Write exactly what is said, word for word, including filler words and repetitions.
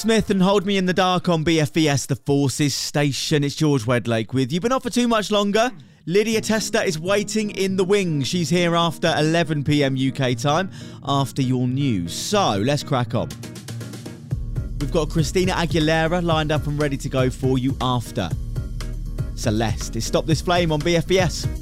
Smith and Hold Me in the Dark on B F B S The Forces Station. It's George Wedlake with you. Been off for too much longer. Lydia Testa is waiting in the wings. She's here after eleven p m U K time, after your news. So, let's crack on. We've got Christina Aguilera lined up and ready to go for you after Celeste. It's Stop This Flame on B F B S.